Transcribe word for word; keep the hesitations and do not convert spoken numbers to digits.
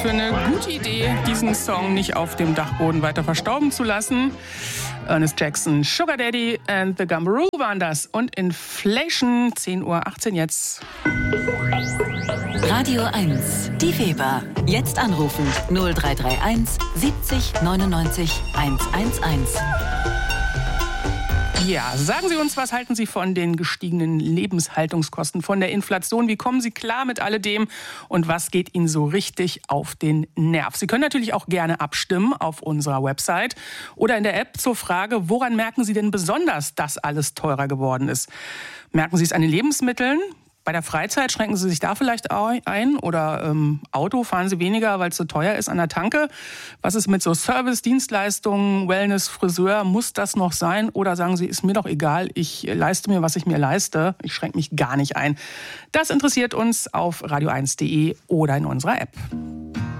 für eine gute Idee, diesen Song nicht auf dem Dachboden weiter verstauben zu lassen. Ernest Jackson, Sugar Daddy and the Gumbaroo waren das. Und Inflation, zehn Uhr achtzehn jetzt. Radio eins, die Weber. Jetzt anrufen null drei drei eins siebzig neunundneunzig hundertzehn. Ja, sagen Sie uns, was halten Sie von den gestiegenen Lebenshaltungskosten, von der Inflation? Wie kommen Sie klar mit alledem und was geht Ihnen so richtig auf den Nerv? Sie können natürlich auch gerne abstimmen auf unserer Website oder in der App zur Frage, woran merken Sie denn besonders, dass alles teurer geworden ist? Merken Sie es an den Lebensmitteln? Bei der Freizeit schränken Sie sich da vielleicht ein oder ähm, Auto fahren Sie weniger, weil es so teuer ist an der Tanke? Was ist mit so Service, Dienstleistungen, Wellness, Friseur? Muss das noch sein? Oder sagen Sie, ist mir doch egal, ich leiste mir, was ich mir leiste. Ich schränke mich gar nicht ein. Das interessiert uns auf radio eins punkt de oder in unserer App.